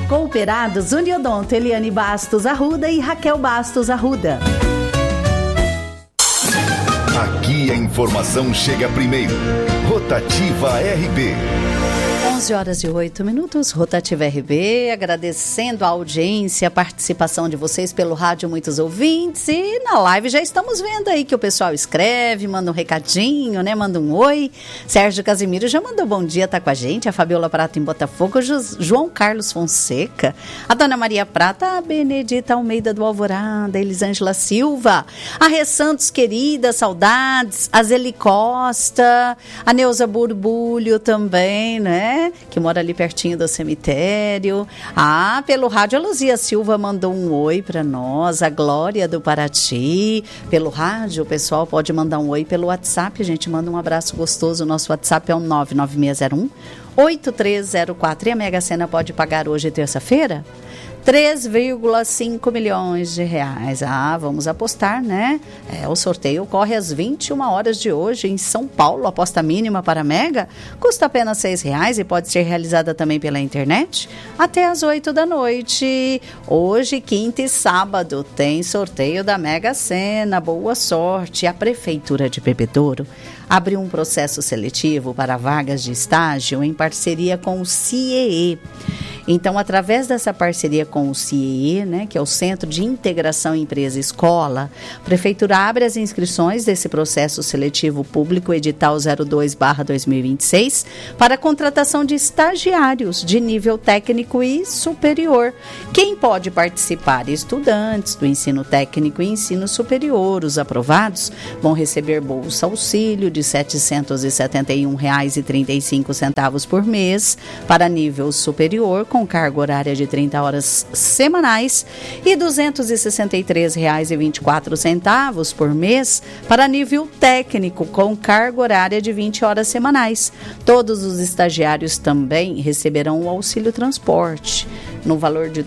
Cooperados Uniodonto, Eliane Bastos Arruda e Raquel Bastos Arruda. Aqui a informação chega primeiro. Rotativa RB. 11h08, Rotativa RB, agradecendo a audiência, a participação de vocês pelo rádio, muitos ouvintes, e na live já estamos vendo aí que o pessoal escreve, manda um recadinho, né, manda um oi. Sérgio Casimiro já mandou bom dia, tá com a gente, a Fabiola Prata em Botafogo, João Carlos Fonseca, a Dona Maria Prata, a Benedita Almeida do Alvorada, a Elisângela Silva, a Rê Santos querida, saudades, a Zeli Costa, a Neuza Burbulho também, né, que mora ali pertinho do cemitério. Pelo rádio a Luzia Silva mandou um oi para nós, a Glória do Paraty. Pelo rádio o pessoal pode mandar um oi, pelo WhatsApp a gente manda um abraço gostoso. O nosso WhatsApp é o 99601-8304. E a Mega Sena pode pagar hoje, terça-feira, 3,5 milhões de reais. Vamos apostar, né? O sorteio ocorre às 21 horas de hoje em São Paulo. A aposta mínima para a Mega custa apenas R$6 e pode ser realizada também pela internet até às 8 da noite. Hoje, quinta e sábado, tem sorteio da Mega Sena. Boa sorte. A Prefeitura de Bebedouro abriu um processo seletivo para vagas de estágio em parceria com o CIEE. Então, através dessa parceria com o CIEE, né, que é o Centro de Integração Empresa-Escola, a Prefeitura abre as inscrições desse processo seletivo público, edital 02/2026, para a contratação de estagiários de nível técnico e superior. Quem pode participar? Estudantes do ensino técnico e ensino superior. Os aprovados vão receber bolsa auxílio de R$ 771,35 por mês para nível superior, com carga horária de 30 horas semanais, e R$ 263,24 por mês para nível técnico, com carga horária de 20 horas semanais. Todos os estagiários também receberão o auxílio transporte, no valor de R$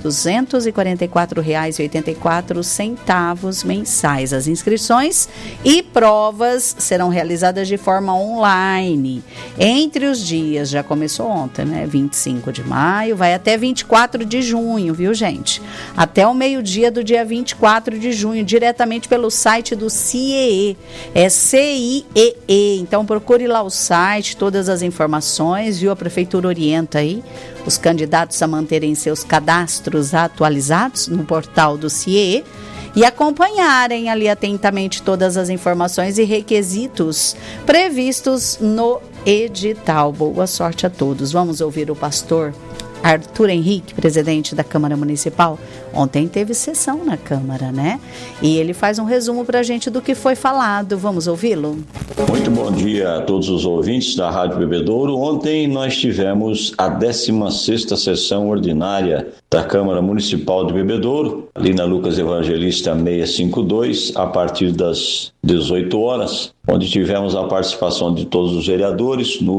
244,84 mensais. As inscrições e provas serão realizadas de forma online entre os dias, já começou ontem, né? 25 de maio, vai até 24 de junho, viu, gente? Até o meio-dia do dia 24 de junho, diretamente pelo site do CIEE, é CIEE. Então procure lá o site, todas as informações, viu? A Prefeitura orienta aí os candidatos a manterem seus cadastros atualizados no portal do CIEE e acompanharem ali atentamente todas as informações e requisitos previstos no edital. Boa sorte a todos. Vamos ouvir o pastor Arthur Henrique, presidente da Câmara Municipal. Ontem teve sessão na Câmara, né? E ele faz um resumo para a gente do que foi falado. Vamos ouvi-lo? Muito bom dia a todos os ouvintes da Rádio Bebedouro. Ontem nós tivemos a 16ª sessão ordinária da Câmara Municipal de Bebedouro, ali na Lucas Evangelista 652, a partir das 18 horas, onde tivemos a participação de todos os vereadores. No